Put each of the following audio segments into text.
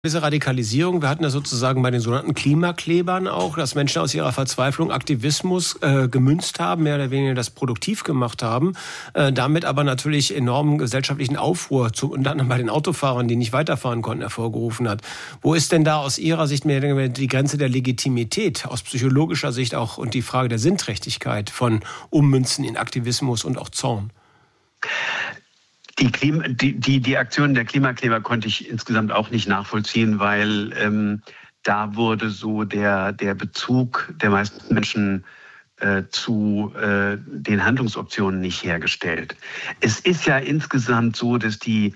Diese Radikalisierung, wir hatten das sozusagen bei den sogenannten Klimaklebern auch, dass Menschen aus ihrer Verzweiflung Aktivismus gemünzt haben, mehr oder weniger das produktiv gemacht haben, damit aber natürlich enormen gesellschaftlichen Aufruhr, unter anderem bei den Autofahrern, die nicht weiterfahren konnten, hervorgerufen hat. Wo ist denn da aus Ihrer Sicht mehr die Grenze der Legitimität, aus psychologischer Sicht auch, und die Frage der Sinnträchtigkeit von Ummünzen in Aktivismus und auch Zorn? Die Aktionen der Klimakleber konnte ich insgesamt auch nicht nachvollziehen, weil da wurde so der Bezug der meisten Menschen zu den Handlungsoptionen nicht hergestellt. Es ist ja insgesamt so, dass die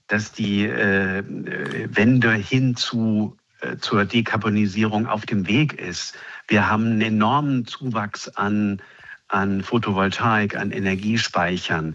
Wende hin zur Dekarbonisierung auf dem Weg ist. Wir haben einen enormen Zuwachs an Photovoltaik, an Energiespeichern.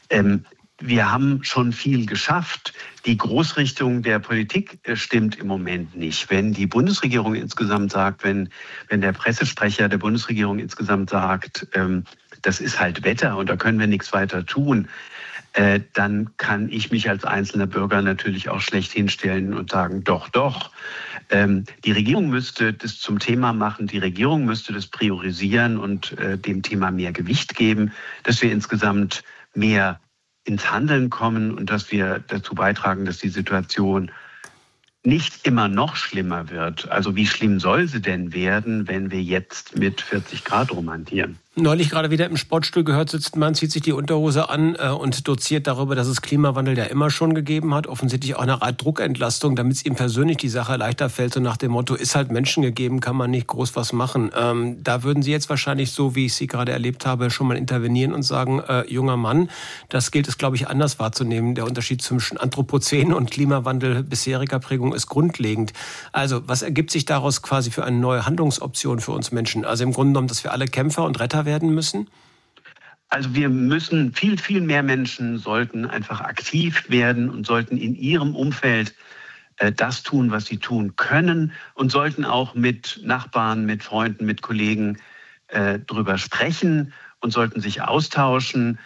Wir haben schon viel geschafft. Die Großrichtung der Politik stimmt im Moment nicht. Wenn die Bundesregierung insgesamt sagt, wenn der Pressesprecher der Bundesregierung insgesamt sagt, das ist halt Wetter und da können wir nichts weiter tun, dann kann ich mich als einzelner Bürger natürlich auch schlecht hinstellen und sagen, doch. Die Regierung müsste das zum Thema machen, die Regierung müsste das priorisieren und dem Thema mehr Gewicht geben, dass wir insgesamt mehr ins Handeln kommen und dass wir dazu beitragen, dass die Situation nicht immer noch schlimmer wird. Also wie schlimm soll sie denn werden, wenn wir jetzt mit 40 Grad rumhantieren? Neulich gerade wieder im Sportstuhl gehört, sitzt man, zieht sich die Unterhose an und doziert darüber, dass es Klimawandel ja immer schon gegeben hat. Offensichtlich auch eine Art Druckentlastung, damit es ihm persönlich die Sache leichter fällt. So nach dem Motto, ist halt Menschen gegeben, kann man nicht groß was machen. Da würden Sie jetzt wahrscheinlich, so wie ich Sie gerade erlebt habe, schon mal intervenieren und sagen, junger Mann, das gilt es, glaube ich, anders wahrzunehmen. Der Unterschied zwischen Anthropozän und Klimawandel bisheriger Prägung ist grundlegend. Also was ergibt sich daraus quasi für eine neue Handlungsoption für uns Menschen? Also im Grunde genommen, dass wir alle Kämpfer und Retter werden müssen? Also wir müssen, viel mehr Menschen sollten einfach aktiv werden und sollten in ihrem Umfeld das tun, was sie tun können und sollten auch mit Nachbarn, mit Freunden, mit Kollegen drüber sprechen und sollten sich austauschen.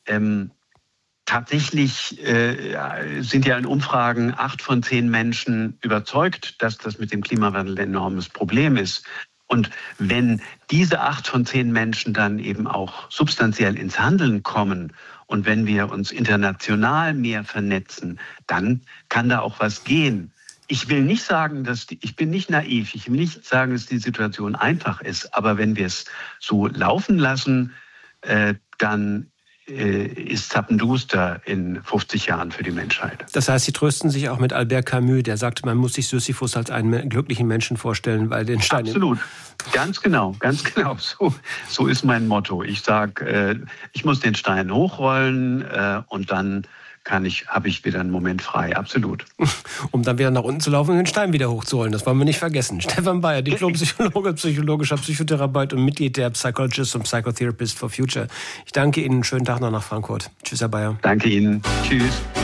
Tatsächlich sind ja in Umfragen 8 von 10 Menschen überzeugt, dass das mit dem Klimawandel ein enormes Problem ist. Und wenn diese 8 von 10 Menschen dann eben auch substanziell ins Handeln kommen und wenn wir uns international mehr vernetzen, dann kann da auch was gehen. Ich will nicht sagen, ich bin nicht naiv, ich will nicht sagen, dass die Situation einfach ist, aber wenn wir es so laufen lassen, dann ist zappenduster in 50 Jahren für die Menschheit. Das heißt, Sie trösten sich auch mit Albert Camus, der sagte, man muss sich Sisyphus als einen glücklichen Menschen vorstellen, weil den Stein... Absolut, ganz genau. So ist mein Motto. Ich sage, ich muss den Stein hochrollen und dann habe ich wieder einen Moment frei, absolut. Um dann wieder nach unten zu laufen und den Stein wieder hochzuholen, das wollen wir nicht vergessen. Stefan Bayer, Diplompsychologe, psychologischer Psychotherapeut und Mitglied der Psychologist und Psychotherapist for Future. Ich danke Ihnen, schönen Tag noch nach Frankfurt. Tschüss, Herr Bayer. Danke Ihnen, tschüss.